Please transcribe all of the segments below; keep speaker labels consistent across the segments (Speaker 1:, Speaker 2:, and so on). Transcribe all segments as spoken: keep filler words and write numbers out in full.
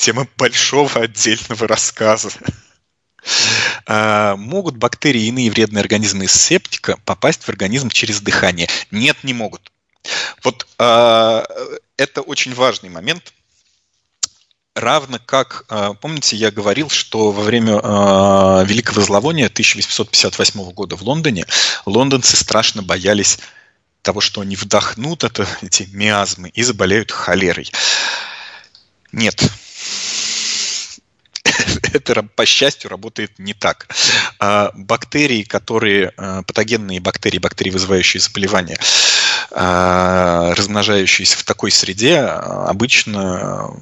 Speaker 1: Тема большого отдельного рассказа. А, могут бактерии и иные вредные организмы из септика попасть в организм через дыхание? Нет, не могут. Вот а, это очень важный момент. Равно как, а, помните, я говорил, что во время а, Великого зловония тысяча восемьсот пятьдесят восьмого года в Лондоне лондонцы страшно боялись того, что они вдохнут это, эти миазмы и заболеют холерой. Нет. Это, по счастью, работает не так. А бактерии, которые, патогенные бактерии, бактерии, вызывающие заболевания, размножающиеся в такой среде, обычно,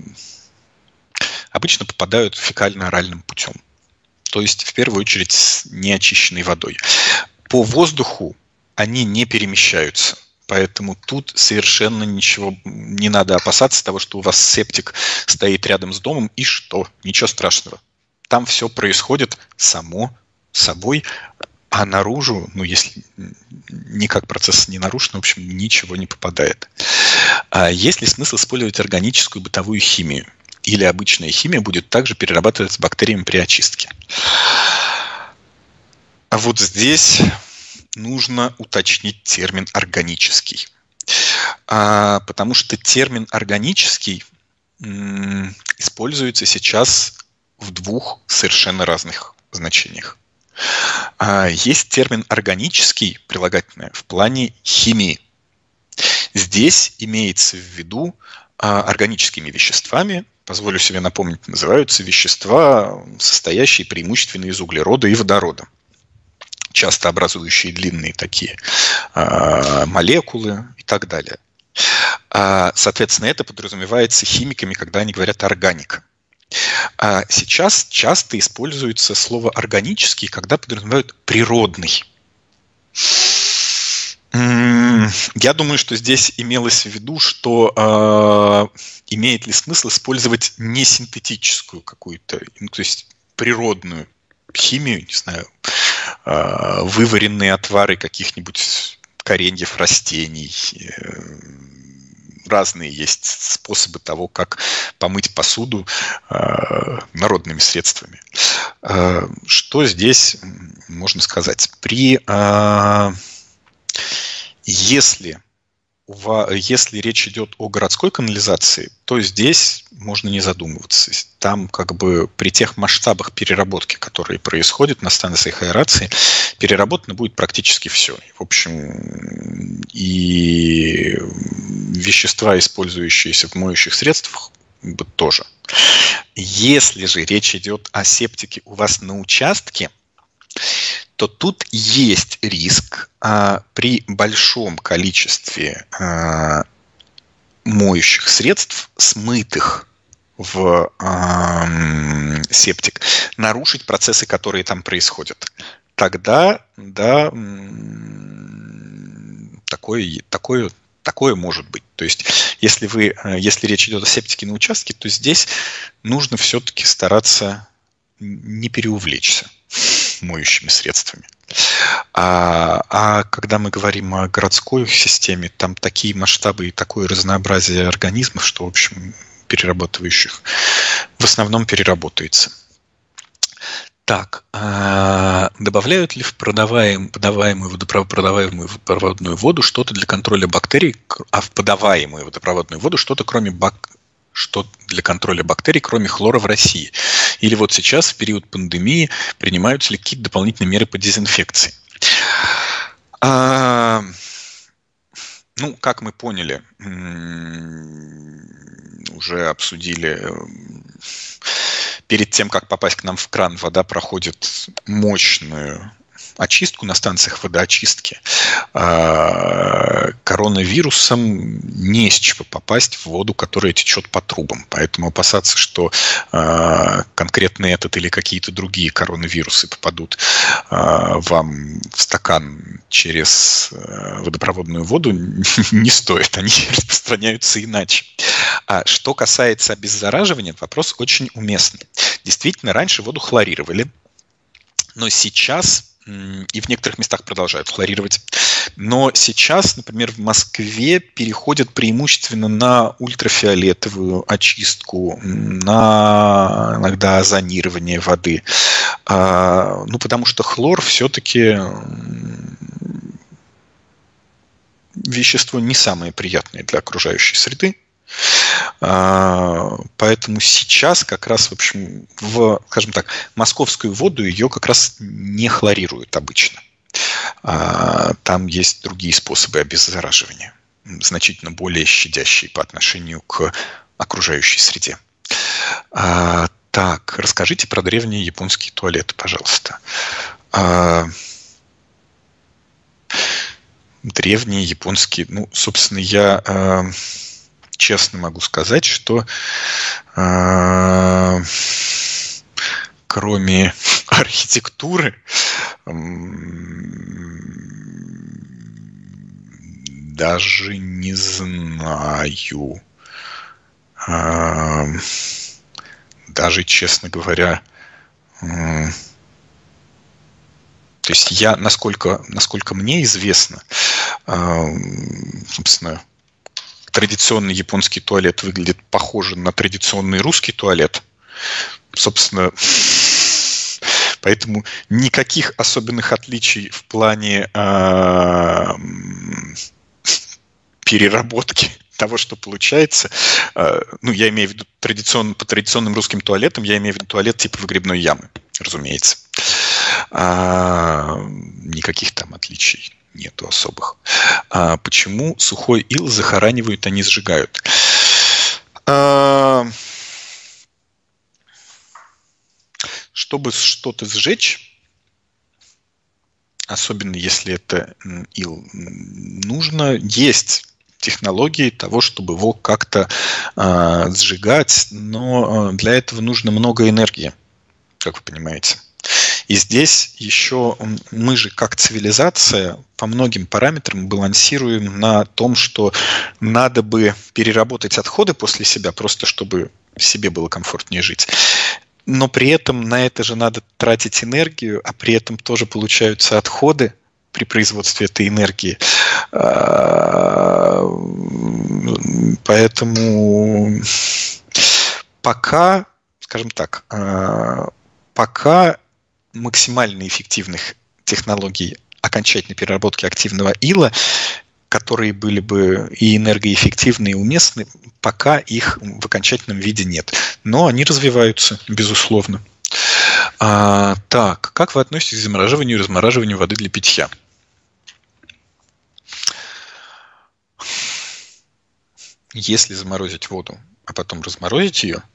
Speaker 1: обычно попадают фекально-оральным путем. То есть, в первую очередь, с неочищенной водой. По воздуху они не перемещаются. Поэтому тут совершенно ничего не надо опасаться того, что у вас септик стоит рядом с домом, и что? Ничего страшного. Там все происходит само собой, а наружу, ну, если никак процесс не нарушен, в общем, ничего не попадает. А есть ли смысл использовать органическую бытовую химию? Или обычная химия будет также перерабатываться бактериями при очистке? А вот здесь нужно уточнить термин «органический». А, потому что термин «органический» м, используется сейчас в двух совершенно разных значениях. А, есть термин «органический», прилагательное, в плане химии. Здесь имеется в виду а, органическими веществами, позволю себе напомнить, называются вещества, состоящие преимущественно из углерода и водорода, часто образующие длинные такие э, молекулы и так далее. А, соответственно, это подразумевается химиками, когда они говорят «органика». А сейчас часто используется слово «органический», когда подразумевают «природный». Я думаю, что здесь имелось в виду, что э, имеет ли смысл использовать не синтетическую какую-то, ну, то есть природную химию, не знаю, вываренные отвары каких-нибудь кореньев растений. Разные есть способы того, как помыть посуду народными средствами. Что здесь можно сказать? При, если, если речь идет о городской канализации, то здесь можно не задумываться. Там как бы при тех масштабах переработки, которые происходят на станциях аэрации, переработано будет практически все. В общем, и вещества, использующиеся в моющих средствах, тоже. Если же речь идет о септике у вас на участке, то тут есть риск а, при большом количестве а, моющих средств, смытых в а, септик, нарушить процессы, которые там происходят. Тогда, да, такое, такое, такое может быть. То есть, если, вы, если речь идет о септике на участке, то здесь нужно все-таки стараться не переувлечься моющими средствами. А, а когда мы говорим о городской системе, там такие масштабы и такое разнообразие организмов, что, в общем, перерабатывающих в основном переработается. Так, а добавляют ли в продаваем, подаваемую водопроводную, водопроводную воду что-то для контроля бактерий, а в подаваемую водопроводную воду что-то кроме бак... что для контроля бактерий, кроме хлора в России? Или вот сейчас, в период пандемии, принимаются ли какие-то дополнительные меры по дезинфекции? А, ну, как мы поняли, уже обсудили, перед тем, как попасть к нам в кран, вода проходит мощную очистку на станциях водоочистки. Коронавирусом не с чего попасть в воду, которая течет по трубам. Поэтому опасаться, что конкретно этот или какие-то другие коронавирусы попадут вам в стакан через водопроводную воду, не стоит. Они распространяются иначе. А что касается обеззараживания, вопрос очень уместный. Действительно, раньше воду хлорировали, но сейчас и в некоторых местах продолжают хлорировать. Но сейчас, например, в Москве переходят преимущественно на ультрафиолетовую очистку, на иногда озонирование воды. Ну, потому что хлор все-таки вещество не самое приятное для окружающей среды. Поэтому сейчас как раз, в общем, в, скажем так, московскую воду ее как раз не хлорируют обычно. Там есть другие способы обеззараживания, значительно более щадящие по отношению к окружающей среде. Так, расскажите про древние японские туалеты, пожалуйста. Древние японские, ну, собственно, я честно могу сказать, что э, кроме архитектуры э, даже не знаю. Э, даже, честно говоря, э, то есть я, насколько, насколько мне известно, э, собственно, традиционный японский туалет выглядит похоже на традиционный русский туалет. Собственно, поэтому никаких особенных отличий в плане э, переработки того, что получается. Э, ну, я имею в виду традицион, по традиционным русским туалетам, я имею в виду туалет типа выгребной ямы, разумеется. А, никаких там отличий нету особых. А почему сухой ил захоранивают, а не сжигают? А, чтобы что-то сжечь, особенно если это ил, нужно есть технологии того, чтобы его как-то а, сжигать, но для этого нужно много энергии, как вы понимаете. И здесь еще мы же как цивилизация по многим параметрам балансируем на том, что надо бы переработать отходы после себя, просто чтобы себе было комфортнее жить. Но при этом на это же надо тратить энергию, а при этом тоже получаются отходы при производстве этой энергии. Поэтому пока, скажем так, пока максимально эффективных технологий окончательной переработки активного ила, которые были бы и энергоэффективны, и уместны, пока их в окончательном виде нет. Но они развиваются, безусловно. А, так, как вы относитесь к замораживанию и размораживанию воды для питья? Если заморозить воду, а потом разморозить ее,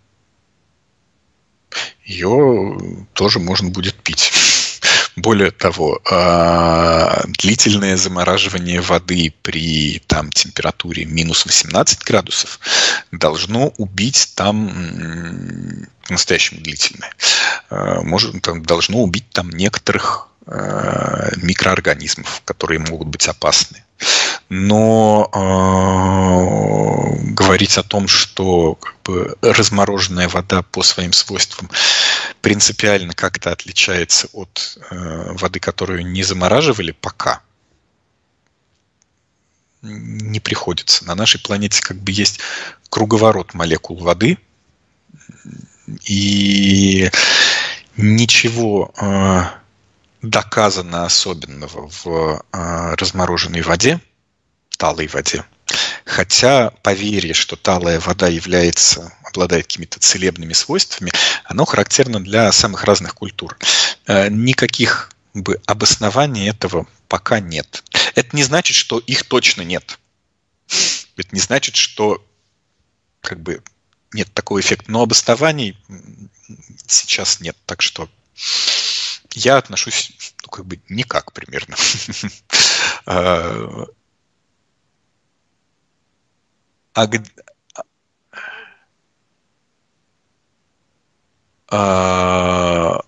Speaker 1: ее тоже можно будет пить. Более того, длительное замораживание воды при там, температуре минус восемнадцать градусов должно убить там, по-настоящему длительное, может, там, должно убить там некоторых микроорганизмов, которые могут быть опасны. Но э, говорить о том, что как бы, размороженная вода по своим свойствам принципиально как-то отличается от э, воды, которую не замораживали, пока не приходится. На нашей планете как бы есть круговорот молекул воды, и ничего э, доказано особенного в э, размороженной воде, талой воде. Хотя поверье, что талая вода является, обладает какими-то целебными свойствами, оно характерно для самых разных культур. Никаких бы обоснований этого пока нет. Это не значит, что их точно нет. Это не значит, что как бы нет такого эффекта. Но обоснований сейчас нет. Так что я отношусь ну, как бы никак примерно. А, а,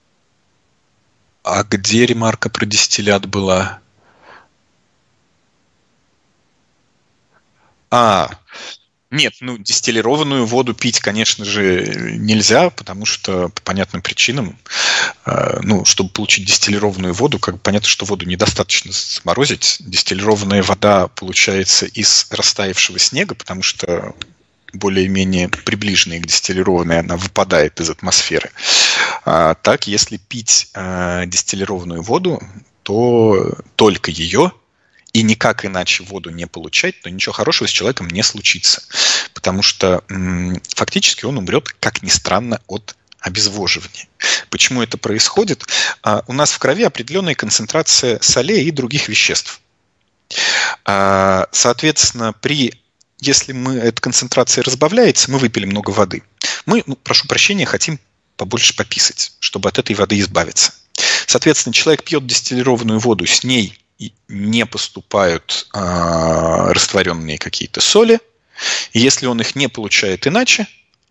Speaker 1: а где ремарка про дистиллят была? А, Нет, ну, дистиллированную воду пить, конечно же, нельзя, потому что по понятным причинам, э, ну, чтобы получить дистиллированную воду, как бы понятно, что воду недостаточно заморозить. Дистиллированная вода получается из растаявшего снега, потому что более-менее приближенная к дистиллированной, она выпадает из атмосферы. А так, если пить э, дистиллированную воду, то только ее, и никак иначе воду не получать, то ничего хорошего с человеком не случится. Потому что м, фактически он умрет, как ни странно, от обезвоживания. Почему это происходит? А, у нас в крови определенная концентрация солей и других веществ. А, соответственно, при, если мы, эта концентрация разбавляется, мы выпили много воды. Мы, ну, прошу прощения, хотим побольше пописать, чтобы от этой воды избавиться. Соответственно, человек пьет дистиллированную воду, с ней не поступают э, растворенные какие-то соли. И если он их не получает иначе,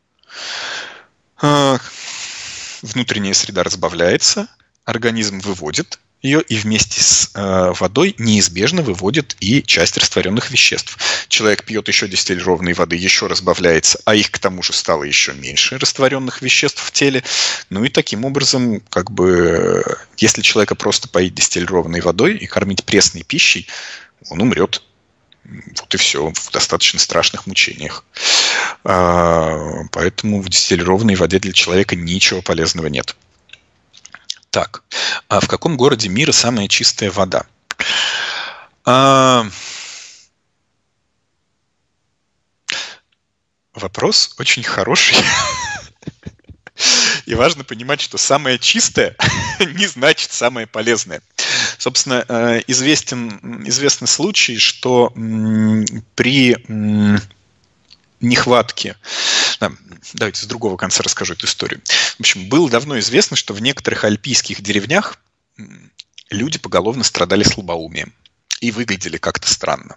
Speaker 1: э, внутренняя среда разбавляется, организм выводит ее и вместе с э, водой неизбежно выводит и часть растворенных веществ. Человек пьет еще дистиллированной воды, еще разбавляется, а их к тому же стало еще меньше растворенных веществ в теле. Ну и таким образом, как бы, если человека просто поить дистиллированной водой и кормить пресной пищей, он умрет. Вот и все, в достаточно страшных мучениях. А, поэтому в дистиллированной воде для человека ничего полезного нет. Так, а в каком городе мира самая чистая вода? А... Вопрос очень хороший. И важно понимать, что самое чистое не значит самое полезное. Собственно, известен, известны случаи, что при нехватке... Да, давайте с другого конца расскажу эту историю. В общем, было давно известно, что в некоторых альпийских деревнях люди поголовно страдали слабоумием и выглядели как-то странно.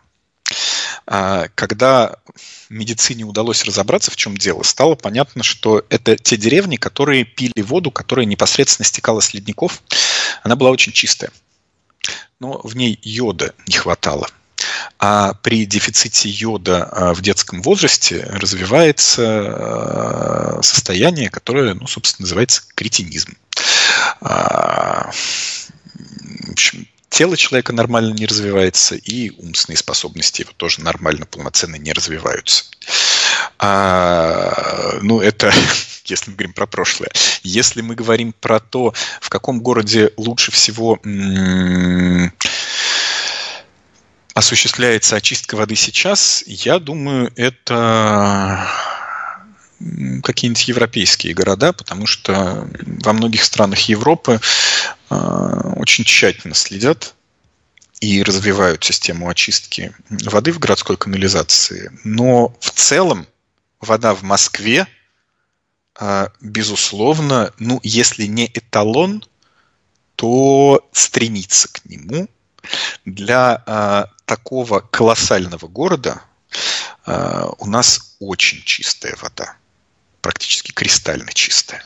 Speaker 1: Когда медицине удалось разобраться, в чем дело, стало понятно, что это те деревни, которые пили воду, которая непосредственно стекала с ледников. Она была очень чистая, но в ней йода не хватало. А при дефиците йода в детском возрасте развивается состояние, которое, ну, собственно, называется кретинизм. В общем, тело человека нормально не развивается, и умственные способности его тоже нормально, полноценно не развиваются. А, ну, это если мы говорим про прошлое. Если мы говорим про то, в каком городе лучше всего м- осуществляется очистка воды сейчас, я думаю, это какие-нибудь европейские города, потому что во многих странах Европы э, очень тщательно следят и развивают систему очистки воды в городской канализации. Но в целом вода в Москве, э, безусловно, ну, если не эталон, то стремится к нему. Для э, такого колоссального города э, у нас очень чистая вода. Практически кристально чистая.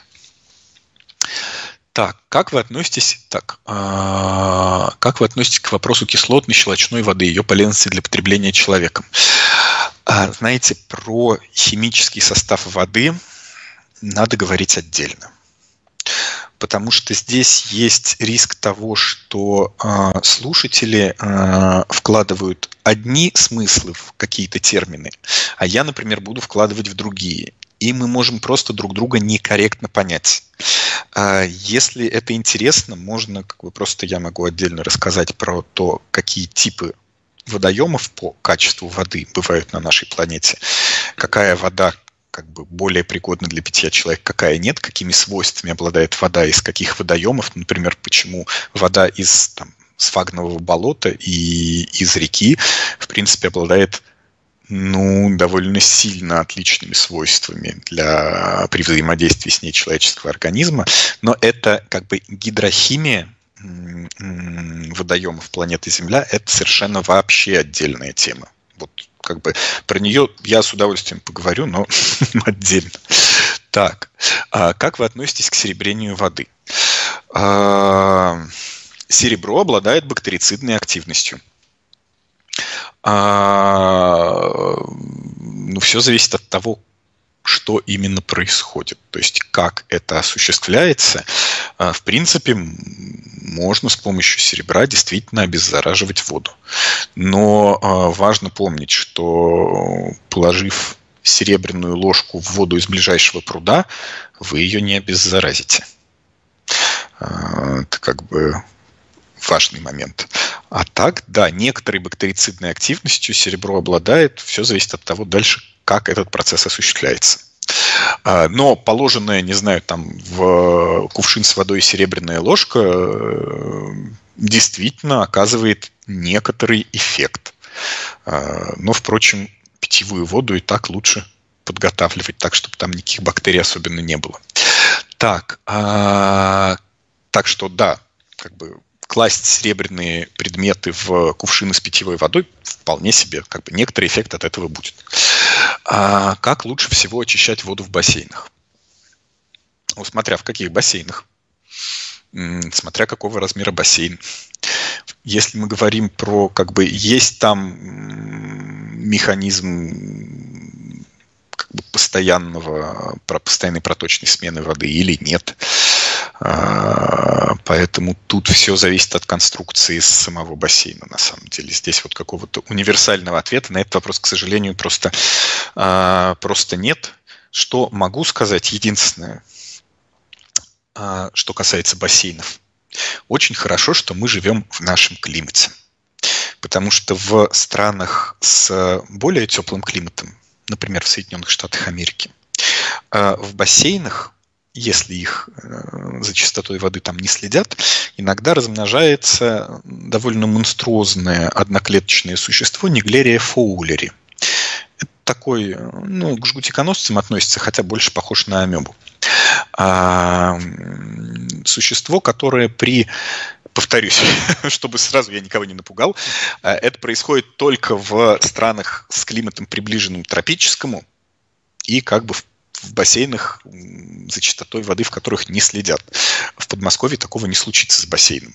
Speaker 1: Так, как вы относитесь, так, э, как вы относитесь к вопросу кислотной щелочной воды, ее полезности для потребления человеком? Э, знаете, про химический состав воды надо говорить отдельно. Потому что здесь есть риск того, что э, слушатели э, вкладывают одни смыслы в какие-то термины, а я, например, буду вкладывать в другие. И мы можем просто друг друга некорректно понять. Э, если это интересно, можно, как бы, просто я могу отдельно рассказать про то, какие типы водоемов по качеству воды бывают на нашей планете, какая вода как бы более пригодна для питья человека, какая нет, какими свойствами обладает вода, из каких водоемов, например, почему вода из там, сфагнового болота и из реки, в принципе, обладает, ну, довольно сильно отличными свойствами для, при взаимодействии с ней человеческого организма, но это как бы гидрохимия водоемов планеты Земля, это совершенно вообще отдельная тема. Вот как бы про нее я с удовольствием поговорю, но отдельно. Так, а как вы относитесь к серебрению воды? А, серебро обладает бактерицидной активностью. А, ну, все зависит от того, что именно происходит, то есть как это осуществляется. В принципе, можно с помощью серебра действительно обеззараживать воду. Но важно помнить, что положив серебряную ложку в воду из ближайшего пруда, вы ее не обеззаразите. Это как бы важный момент. А так, да, некоторой бактерицидной активностью серебро обладает. Все зависит от того дальше, как этот процесс осуществляется. Но положенная, не знаю, там в кувшин с водой серебряная ложка действительно оказывает некоторый эффект. Но, впрочем, питьевую воду и так лучше подготавливать так, чтобы там никаких бактерий особенно не было. Так, а, так что да, как бы класть серебряные предметы в кувшины с питьевой водой вполне себе, как бы некоторый эффект от этого будет. А как лучше всего очищать воду в бассейнах? Ну, смотря в каких бассейнах, смотря какого размера бассейн. Если мы говорим про, как бы, есть там механизм как бы постоянного, постоянной проточной смены воды или нет. Поэтому тут все зависит от конструкции самого бассейна, на самом деле. Здесь вот какого-то универсального ответа на этот вопрос, к сожалению, просто, просто нет. Что могу сказать? Единственное, что касается бассейнов. Очень хорошо, что мы живем в нашем климате. Потому что в странах с более теплым климатом, например, в Соединенных Штатах Америки, в бассейнах, если их за чистотой воды там не следят, иногда размножается довольно монструозное одноклеточное существо Ниглерия фоулери. Это такой, ну, к жгутиконосцам относится, хотя больше похож на амебу. А, существо, которое при, повторюсь, чтобы сразу я никого не напугал, это происходит только в странах с климатом приближенным к тропическому и как бы в в бассейнах за чистотой воды, в которых не следят. В Подмосковье такого не случится с бассейном.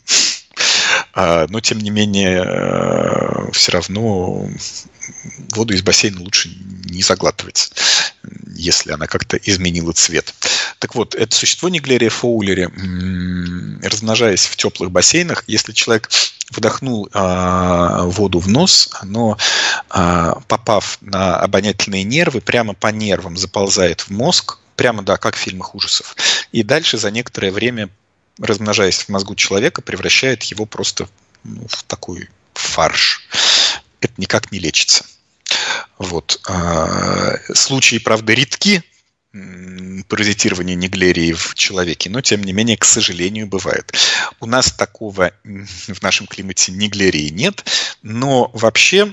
Speaker 1: Но, тем не менее, все равно воду из бассейна лучше не заглатывать, если она как-то изменила цвет. Так вот, это существо Ниглерия фоулери, размножаясь в теплых бассейнах, если человек вдохнул а, воду в нос, оно, а, попав на обонятельные нервы, прямо по нервам заползает в мозг, прямо, да, как в фильмах ужасов, и дальше за некоторое время, размножаясь в мозгу человека, превращает его просто, ну, в такой фарш. Это никак не лечится. Вот. А, случаи, правда, редки, паразитирование Ниглерии в человеке, но, тем не менее, к сожалению, бывает. У нас такого в нашем климате Ниглерии нет, но вообще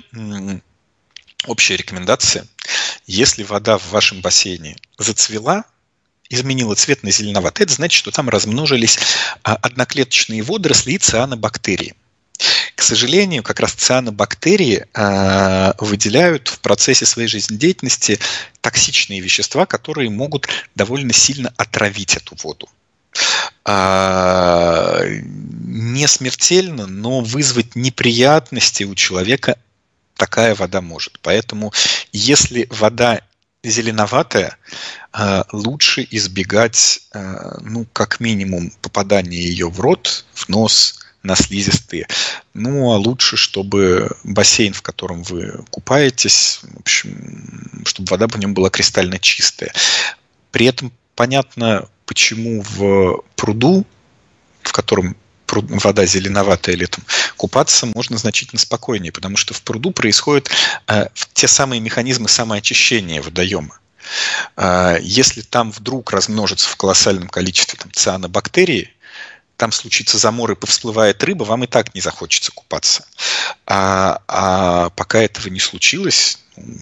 Speaker 1: общая рекомендация: если вода в вашем бассейне зацвела, изменила цвет на зеленоватый, это значит, что там размножились одноклеточные водоросли и цианобактерии. К сожалению, как раз цианобактерии э, выделяют в процессе своей жизнедеятельности токсичные вещества, которые могут довольно сильно отравить эту воду. Э, не смертельно, но вызвать неприятности у человека такая вода может. Поэтому, если вода зеленоватая, э, лучше избегать, э, ну, как минимум, попадания ее в рот, в нос, на слизистые. Ну, а лучше, чтобы бассейн, в котором вы купаетесь, в общем, чтобы вода в нем была кристально чистая. При этом понятно, почему в пруду, в котором вода зеленоватая летом, купаться можно значительно спокойнее, потому что в пруду происходят э, те самые механизмы самоочищения водоема. Э, если там вдруг размножится в колоссальном количестве там, цианобактерии, там случится замор и повсплывает рыба, вам и так не захочется купаться. А, а пока этого не случилось,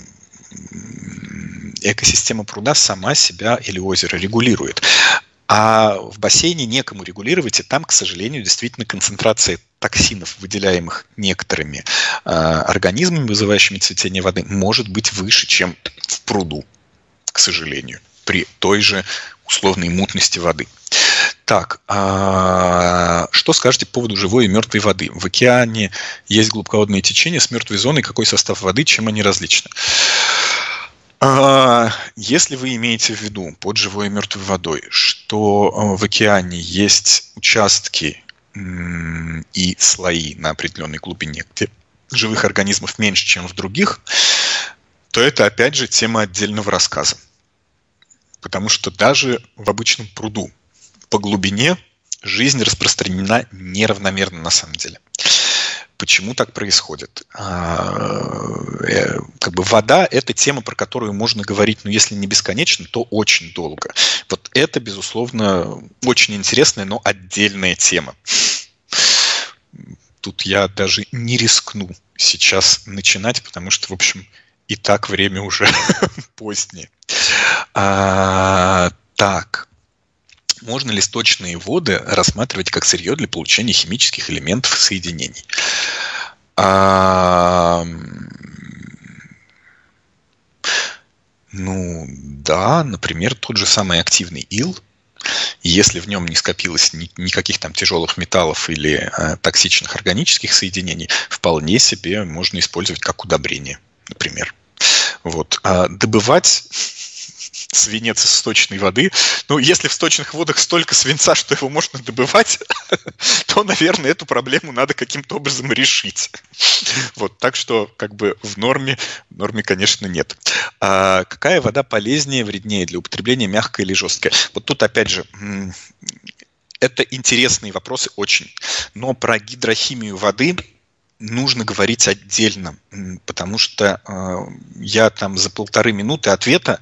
Speaker 1: экосистема пруда сама себя или озеро регулирует. А в бассейне некому регулировать, и там, к сожалению, действительно концентрация токсинов, выделяемых некоторыми э, организмами, вызывающими цветение воды, может быть выше, чем в пруду, к сожалению, при той же условной мутности воды. Так, а что скажете по поводу живой и мертвой воды? В океане есть глубоководные течения с мертвой зоной. Какой состав воды, чем они различны? А, Если вы имеете в виду под живой и мертвой водой, что в океане есть участки м, и слои на определенной глубине, где живых организмов меньше, чем в других, то это опять же тема отдельного рассказа. Потому что даже в обычном пруду по глубине жизнь распространена неравномерно на самом деле. Почему так происходит? А, как бы вода – это тема, про которую можно говорить, ну, если не бесконечно, то очень долго. Вот это, безусловно, очень интересная, но отдельная тема. Тут я даже не рискну сейчас начинать, потому что, в общем, и так время уже позднее. А, так. Можно ли сточные воды рассматривать как сырье для получения химических элементов и соединений? А, ну, да, например, тот же самый активный ил, если в нем не скопилось ни, никаких там тяжелых металлов или а, токсичных органических соединений, вполне себе можно использовать как удобрение, например. Вот. А добывать свинец из сточной воды. Ну, если в сточных водах столько свинца, что его можно добывать, то, наверное, эту проблему надо каким-то образом решить. Вот, так что, как бы, в норме, в норме, конечно, нет. А какая вода полезнее, вреднее для употребления, мягкая или жесткая? Вот тут, опять же, это интересные вопросы очень. Но про гидрохимию воды нужно говорить отдельно, потому что э, я там за полторы минуты ответа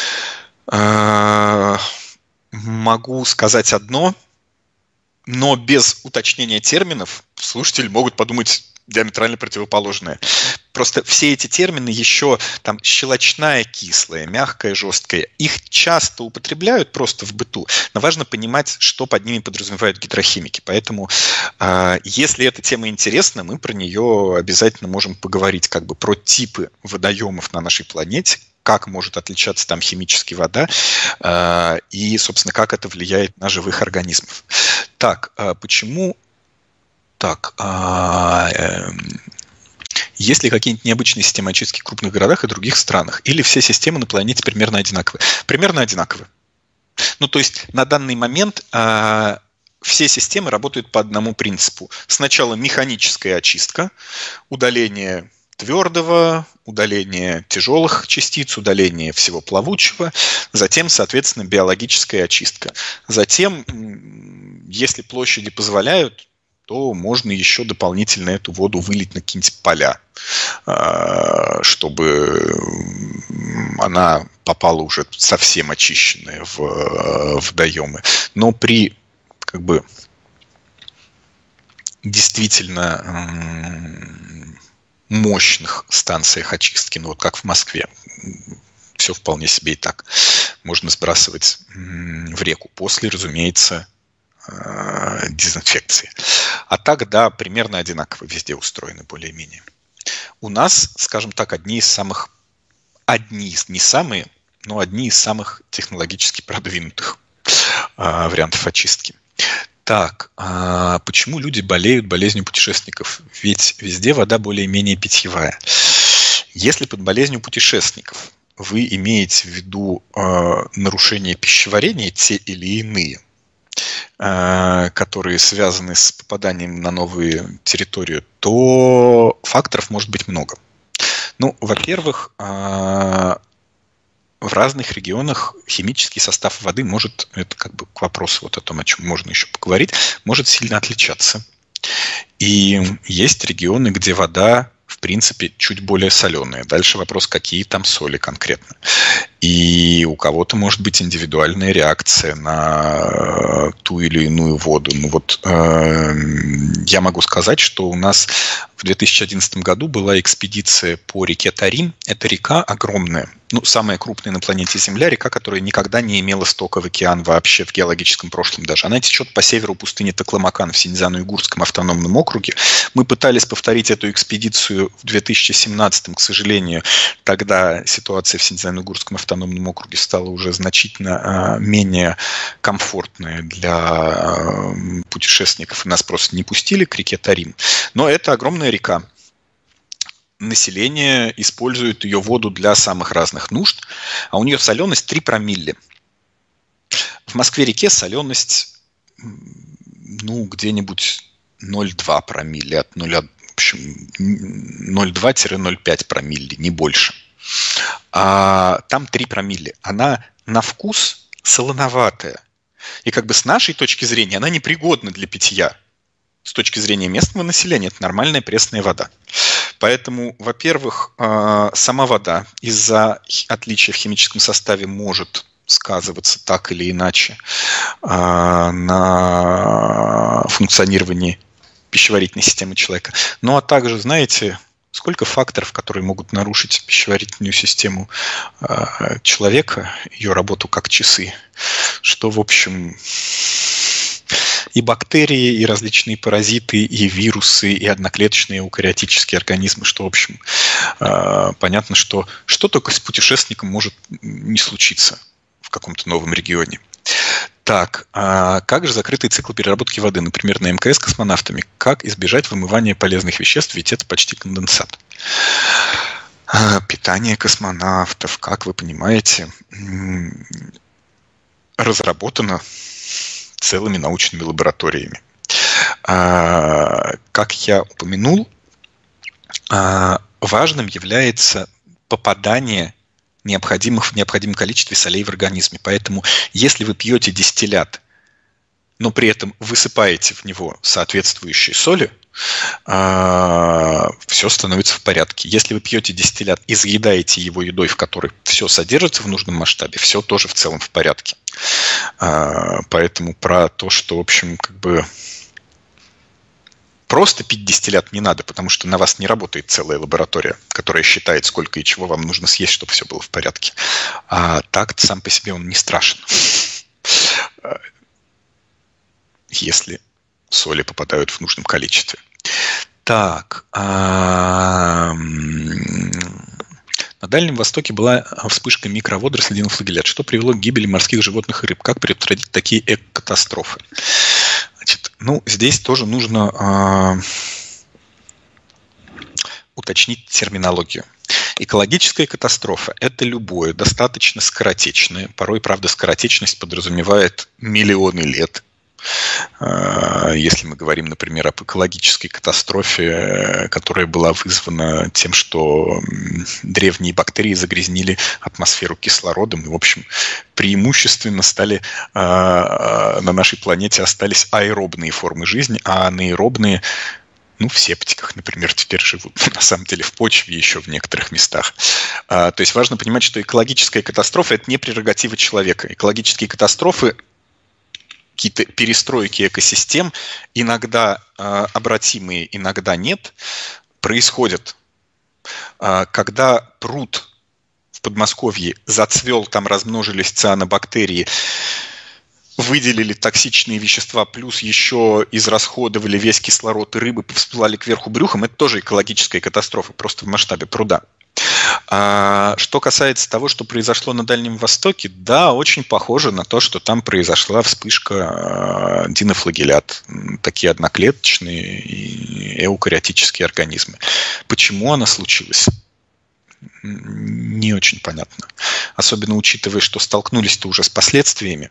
Speaker 1: э, могу сказать одно, но без уточнения терминов слушатели могут подумать диаметрально противоположное. Просто все эти термины еще там щелочная, кислая, мягкая, жесткая, их часто употребляют просто в быту, но важно понимать, что под ними подразумевают гидрохимики. Поэтому, э, если эта тема интересна, мы про нее обязательно можем поговорить, как бы про типы водоемов на нашей планете, как может отличаться там химически вода э, и, собственно, как это влияет на живых организмов. Так, э, почему... Так, а, э, есть ли какие-нибудь необычные системы очистки в крупных городах и других странах? Или все системы на планете примерно одинаковые? Примерно одинаковые. Ну, то есть на данный момент а, все системы работают по одному принципу. Сначала механическая очистка, удаление твердого, удаление тяжелых частиц, удаление всего плавучего, затем, соответственно, биологическая очистка. Затем, если площади позволяют, то можно еще дополнительно эту воду вылить на какие-нибудь поля, чтобы она попала уже совсем очищенная в водоемы. Но при как бы действительно мощных станциях очистки, ну вот как в Москве, все вполне себе и так можно сбрасывать в реку после, разумеется, дезинфекции. А так, да, примерно одинаково везде устроены более-менее. У нас, скажем так, одни из самых, одни из, не самые, но одни из самых технологически продвинутых а, вариантов очистки. Так, а почему люди болеют болезнью путешественников? Ведь везде вода более-менее питьевая. Если под болезнью путешественников вы имеете в виду а, нарушение пищеварения, те или иные, которые связаны с попаданием на новую территорию, то факторов может быть много. Ну, во-первых, в разных регионах химический состав воды может, это как бы к вопросу вот о том, о чем можно еще поговорить, может сильно отличаться. И есть регионы, где вода, в принципе, чуть более соленая. Дальше вопрос, какие там соли конкретно. И у кого-то может быть индивидуальная реакция на ту или иную воду. Ну вот э, я могу сказать, что у нас в две тысячи одиннадцатом году была экспедиция по реке Тарим. Это река огромная, ну, самая крупная на планете Земля, река, которая никогда не имела стока в океан вообще в геологическом прошлом даже. Она течет по северу пустыни Такламакан в Синьцзян-Уйгурском автономном округе. Мы пытались повторить эту экспедицию в две тысячи семнадцатом, к сожалению, тогда ситуация в Синьцзян-Уйгурском автономном автономном округе стала уже значительно менее комфортная для путешественников, и нас просто не пустили к реке Тарим. Но это огромная река. Население использует ее воду для самых разных нужд, а у нее соленость три промилле. В Москве-реке соленость, ну, где-нибудь ноль целых два промилле, от нуля, в общем, ноль целых два - ноль целых пять промилле, не больше. А там три промилле. Она на вкус солоноватая. И как бы с нашей точки зрения она непригодна для питья. С точки зрения местного населения это нормальная пресная вода. Поэтому, во-первых, сама вода из-за отличия в химическом составе может сказываться так или иначе на функционировании пищеварительной системы человека. Ну, а также, знаете, сколько факторов, которые могут нарушить пищеварительную систему человека, ее работу как часы, что, в общем, и бактерии, и различные паразиты, и вирусы, и одноклеточные эукариотические организмы, что, в общем, понятно, что что только с путешественником может не случиться в каком-то новом регионе. Так, а как же закрытый цикл переработки воды, например, на эм ка эс космонавтами? Как избежать вымывания полезных веществ, ведь это почти конденсат? А, питание космонавтов, как вы понимаете, разработано целыми научными лабораториями. А, как я упомянул, а, важным является попадание необходимых в необходимом количестве солей в организме. Поэтому, если вы пьете дистиллят, но при этом высыпаете в него соответствующие соли, все становится в порядке. Если вы пьете дистиллят и заедаете его едой, в которой все содержится в нужном масштабе, все тоже в целом в порядке. Поэтому про то, что, в общем, как бы просто пить дистиллят не надо, потому что на вас не работает целая лаборатория, которая считает, сколько и чего вам нужно съесть, чтобы все было в порядке. А так сам по себе он не страшен, если соли попадают в нужном количестве. Так. На Дальнем Востоке была вспышка микроводорослей динофлагеллят, что привело к гибели морских животных и рыб. Как предотвратить такие экокатастрофы? Значит, ну, здесь тоже нужно э, уточнить терминологию. Экологическая катастрофа – это любое, достаточно скоротечное, порой, правда, скоротечность подразумевает миллионы лет. Если мы говорим, например, об экологической катастрофе, которая была вызвана тем, что древние бактерии загрязнили атмосферу кислородом, и, в общем, преимущественно стали на нашей планете остались аэробные формы жизни, а анаэробные, ну, в септиках, например, теперь живут, на самом деле, в почве еще в некоторых местах. То есть важно понимать, что экологическая катастрофа – это не прерогатива человека. Экологические катастрофы, какие-то перестройки экосистем, иногда э, обратимые, иногда нет, происходят. Э, когда пруд в Подмосковье зацвел, там размножились цианобактерии, выделили токсичные вещества, плюс еще израсходовали весь кислород, и рыбы всплыли кверху брюхом, это тоже экологическая катастрофа, просто в масштабе пруда. А что касается того, что произошло на Дальнем Востоке, да, очень похоже на то, что там произошла вспышка динофлагеллят, такие одноклеточные и эукариотические организмы. Почему она случилась? Не очень понятно. Особенно учитывая, что столкнулись-то уже с последствиями.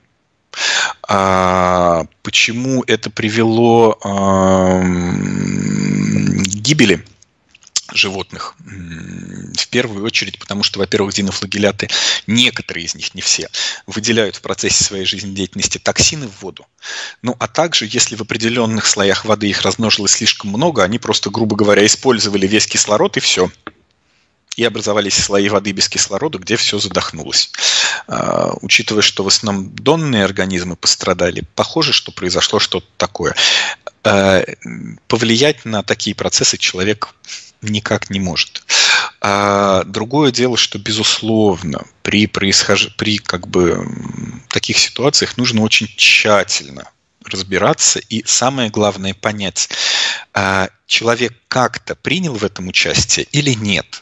Speaker 1: А почему это привело а, к гибели животных? В первую очередь, потому что, во-первых, динофлагелляты, некоторые из них, не все, выделяют в процессе своей жизнедеятельности токсины в воду. Ну, а также, если в определенных слоях воды их размножилось слишком много, они просто, грубо говоря, использовали весь кислород, и все. И образовались слои воды без кислорода, где все задохнулось. А, учитывая, что в основном донные организмы пострадали, похоже, что произошло что-то такое. А, повлиять на такие процессы человек никак не может. А другое дело, что, безусловно, при, происхож... при как бы, таких ситуациях нужно очень тщательно разбираться и, самое главное, понять, человек как-то принял в этом участие или нет.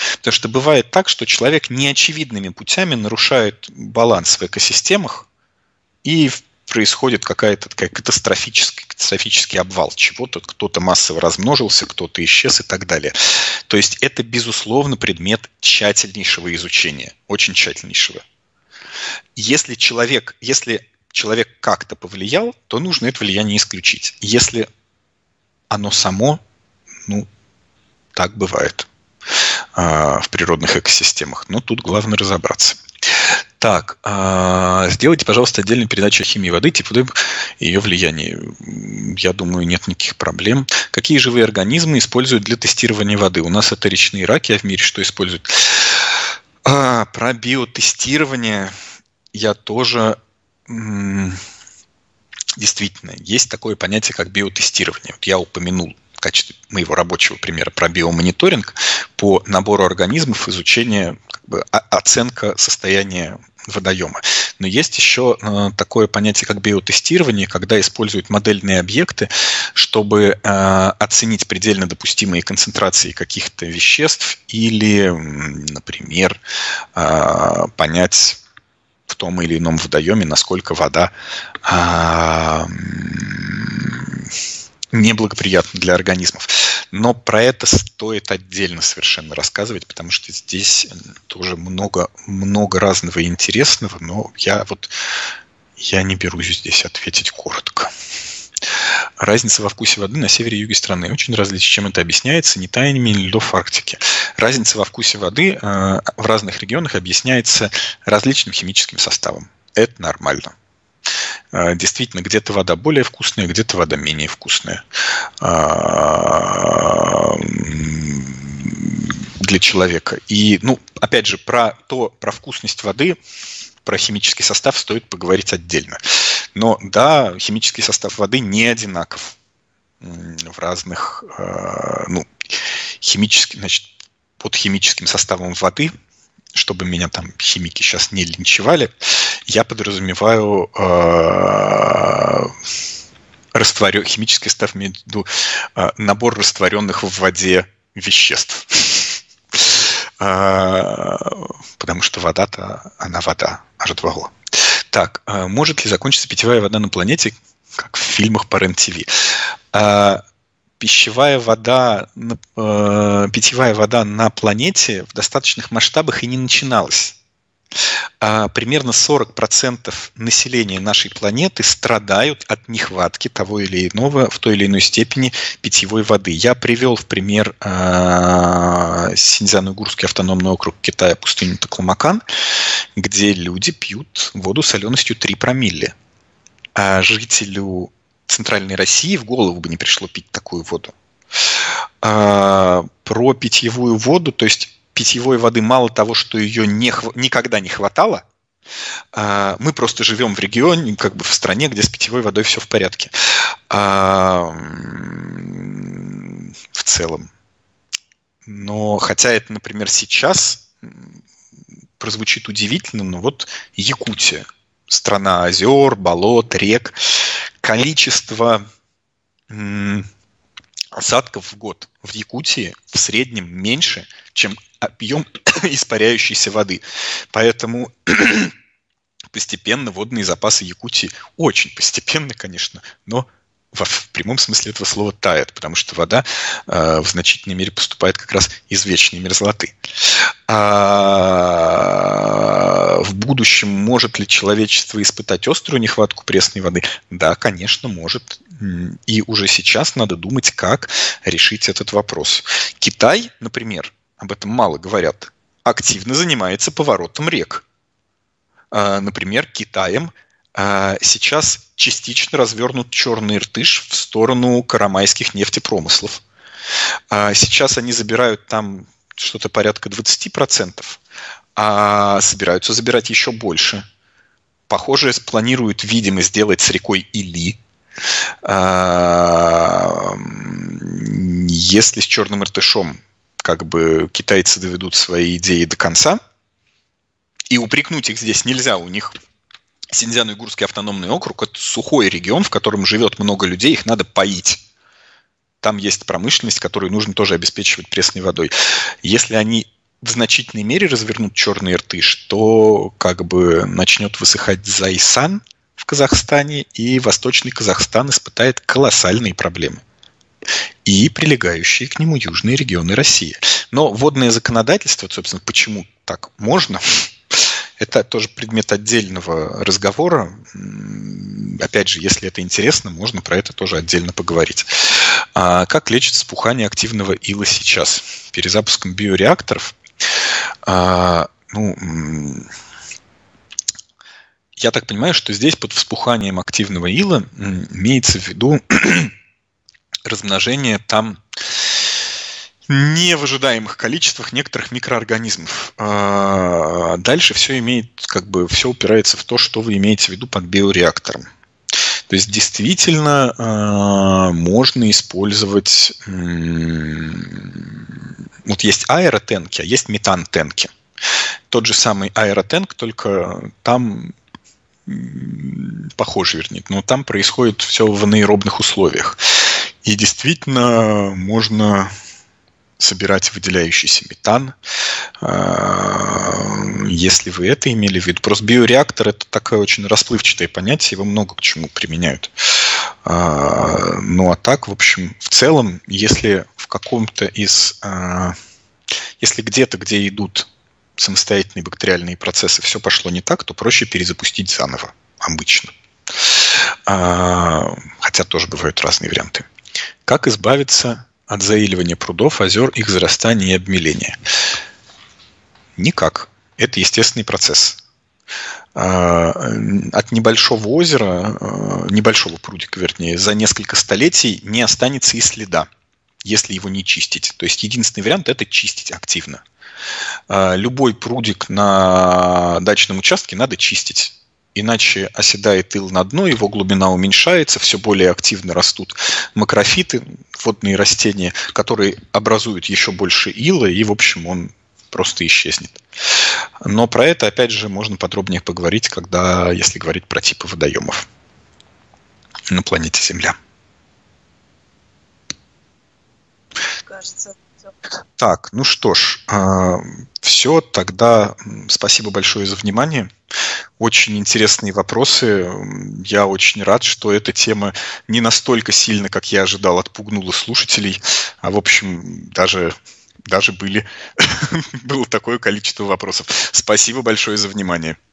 Speaker 1: Потому что бывает так, что человек неочевидными путями нарушает баланс в экосистемах, и происходит какая-то такая катастрофический, катастрофический обвал чего-то, кто-то массово размножился, кто-то исчез и так далее. То есть это, безусловно, предмет тщательнейшего изучения, очень тщательнейшего. Если человек, если человек как-то повлиял, то нужно это влияние исключить. Если оно само, ну, так бывает а, в природных экосистемах. Но тут главное разобраться. Так, а, сделайте, пожалуйста, отдельную передачу о химии воды, тип воды и ее влиянии. Я думаю, нет никаких проблем. Какие живые организмы используют для тестирования воды? У нас это речные раки, а в мире что используют? А, про биотестирование я тоже... М- действительно, есть такое понятие, как биотестирование. Вот я упомянул в качестве моего рабочего примера про биомониторинг по набору организмов, изучение, как бы, оценка состояния водоема. Но есть еще э, такое понятие, как биотестирование, когда используют модельные объекты, чтобы э, оценить предельно допустимые концентрации каких-то веществ или, например, э, понять в том или ином водоеме, насколько вода э, неблагоприятна для организмов. Но про это стоит отдельно совершенно рассказывать, потому что здесь тоже много, много разного интересного, но я вот я не берусь здесь ответить коротко. Разница во вкусе воды на севере и юге страны очень различна. Чем это объясняется? Не таяниями льдов Арктики. Разница во вкусе воды э, в разных регионах объясняется различным химическим составом. Это нормально. Действительно, где-то вода более вкусная, где-то вода менее вкусная для человека. И, ну, опять же, про то, про вкусность воды, про химический состав стоит поговорить отдельно. Но да, химический состав воды не одинаков в разных, ну, химически, значит, под химическим составом воды, чтобы меня там химики сейчас не линчевали, я подразумеваю э, растворен... химический состав, имею в виду э, набор растворенных в воде веществ. э, потому что вода-то, она вода, аж два го. Так, э, может ли закончиться питьевая вода на планете, как в фильмах по РЕН-ТВ? Э, пищевая вода, э, питьевая вода на планете в достаточных масштабах и не начиналась. А, примерно сорок процентов населения нашей планеты страдают от нехватки того или иного в той или иной степени питьевой воды. Я привел в пример э, Синьцзян-Уйгурский автономный округ Китая, пустыню Такламакан, где люди пьют воду соленостью три промилле. А жителю Центральной России в голову бы не пришло пить такую воду. А, про питьевую воду, то есть питьевой воды мало того, что ее не, никогда не хватало, а, мы просто живем в регионе, как бы в стране, где с питьевой водой все в порядке. А, в целом. Но хотя это, например, сейчас прозвучит удивительно, но вот Якутия, страна озер, болот, рек, количество м- осадков в год в Якутии в среднем меньше, чем объем испаряющейся воды. Поэтому постепенно водные запасы Якутии, очень постепенно, конечно, но в прямом смысле этого слова тает, потому что вода э, в значительной мере поступает как раз из вечной мерзлоты. А в будущем может ли человечество испытать острую нехватку пресной воды? Да, конечно, может. И уже сейчас надо думать, как решить этот вопрос. Китай, например, об этом мало говорят, активно занимается поворотом рек. А, например, Китаем а, сейчас частично развернут Черный Иртыш в сторону карамайских нефтепромыслов. А сейчас они забирают там что-то порядка двадцать процентов, а собираются забирать еще больше. Похоже, планируют, видимо, сделать с рекой Или. А, если с Черным Иртышом как бы китайцы доведут свои идеи до конца, и упрекнуть их здесь нельзя, у них Синьцзян-Уйгурский автономный округ – это сухой регион, в котором живет много людей, их надо поить. Там есть промышленность, которую нужно тоже обеспечивать пресной водой. Если они в значительной мере развернут черный Иртыш, то как бы начнет высыхать Зайсан в Казахстане, и Восточный Казахстан испытает колоссальные проблемы. И прилегающие к нему южные регионы России. Но водное законодательство, собственно, почему так можно, это тоже предмет отдельного разговора. Опять же, если это интересно, можно про это тоже отдельно поговорить. А как лечат вспухание активного ила сейчас? Перезапуском биореакторов? А, ну, я так понимаю, что здесь под вспуханием активного ила имеется в виду размножение там не в ожидаемых количествах некоторых микроорганизмов. А дальше все имеет, как бы, все упирается в то, что вы имеете в виду под биореактором. То есть действительно э, можно использовать, э, вот есть аэротенки, а есть метантенки. Тот же самый аэротенк, только там э, похоже, вернее, но там происходит все в анаэробных условиях. И действительно можно собирать выделяющийся метан, если вы это имели в виду. Просто биореактор – это такое очень расплывчатое понятие, его много к чему применяют. Ну а так, в общем, в целом, если в каком-то из, если где-то, где идут самостоятельные бактериальные процессы, все пошло не так, то проще перезапустить заново, обычно. Хотя тоже бывают разные варианты. Как избавиться от заиливания прудов, озер, их зарастания и обмеления? Никак. Это естественный процесс. От небольшого озера, небольшого прудика, вернее, за несколько столетий не останется и следа, если его не чистить. То есть единственный вариант – это чистить активно. Любой прудик на дачном участке надо чистить. Иначе оседает ил на дно, его глубина уменьшается, все более активно растут макрофиты, водные растения, которые образуют еще больше ила, и, в общем, он просто исчезнет. Но про это, опять же, можно подробнее поговорить, когда, если говорить про типы водоемов на планете Земля.
Speaker 2: Кажется, все.
Speaker 1: Так, ну что ж, все, тогда спасибо большое за внимание. Очень интересные вопросы. Я очень рад, что эта тема не настолько сильно, как я ожидал, отпугнула слушателей. А в общем, даже, даже были, было такое количество вопросов. Спасибо большое за внимание.